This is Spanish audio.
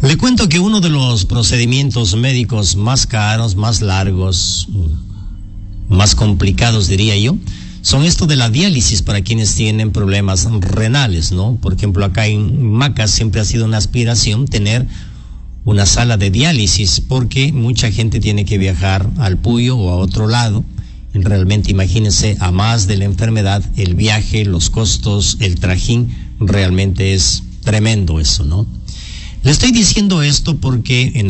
Le cuento que uno de los procedimientos médicos más caros, más largos, más complicados, diría yo, son esto de la diálisis para quienes tienen problemas renales, ¿no? Por ejemplo, acá en Macas siempre ha sido una aspiración tener una sala de diálisis, porque mucha gente tiene que viajar al Puyo o a otro lado. Y realmente, imagínense, a más de la enfermedad, el viaje, los costos, el trajín, realmente es tremendo eso, ¿no? Le estoy diciendo esto porque en